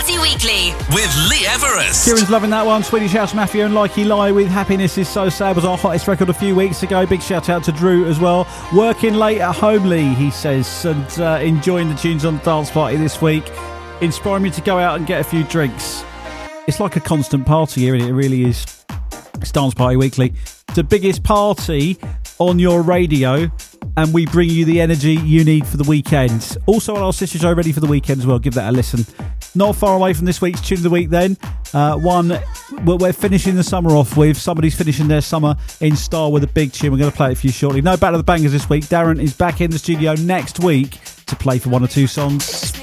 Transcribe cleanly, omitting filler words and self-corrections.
Party Weekly with Lee Everest. Kieran's loving that one. Swedish House Mafia and Like Eli with Happiness Is So Sad was our hottest record a few weeks ago. Big shout out to Drew as well. Working late at home, Lee, he says, and enjoying the tunes on the dance party this week. Inspiring me to go out and get a few drinks. It's like a constant party here, it really is. It's Dance Party Weekly. It's the biggest party on your radio, and we bring you the energy you need for the weekend. Also on our sister show, Ready for the Weekend as well. Give that a listen. Not far away from this week's Tune of the Week then. One we're finishing the summer off with. Somebody's finishing their summer in style with a big tune. We're going to play it for you shortly. No Battle of the Bangers this week. Darren is back in the studio next week to play for one or two songs.